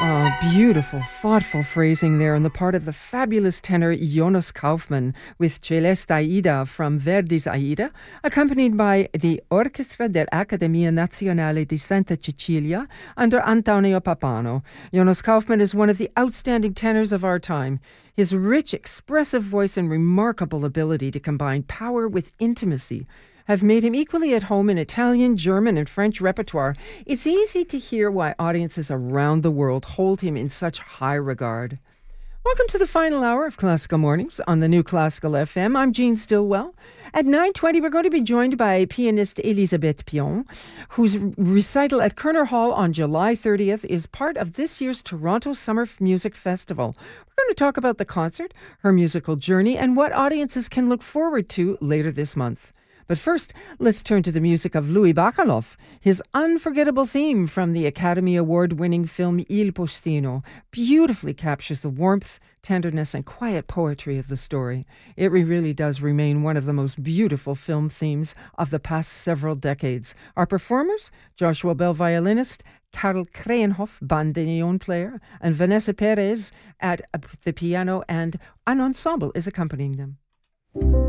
Beautiful, thoughtful phrasing there on the part of the fabulous tenor Jonas Kaufmann with Celeste Aida from Verdi's Aida, accompanied by the Orchestra dell'Accademia Nazionale di Santa Cecilia under Antonio Pappano. Jonas Kaufmann is one of the outstanding tenors of our time. His rich, expressive voice and remarkable ability to combine power with intimacy have made him equally at home in Italian, German, and French repertoire. It's easy to hear why audiences around the world hold him in such high regard. Welcome to the final hour of Classical Mornings on the New Classical FM. I'm Jean Stillwell. At 9:20, we're going to be joined by pianist Elisabeth Pion, whose recital at Kerner Hall on July 30th is part of this year's Toronto Summer Music Festival. We're going to talk about the concert, her musical journey, and what audiences can look forward to later this month. But first, let's turn to the music of Louis Bacalov. His unforgettable theme from the Academy Award-winning film Il Postino beautifully captures the warmth, tenderness, and quiet poetry of the story. It really does remain one of the most beautiful film themes of the past several decades. Our performers, Joshua Bell, violinist, Karl Kreienhoff, bandoneon player, and Vanessa Perez at the piano, and an ensemble is accompanying them.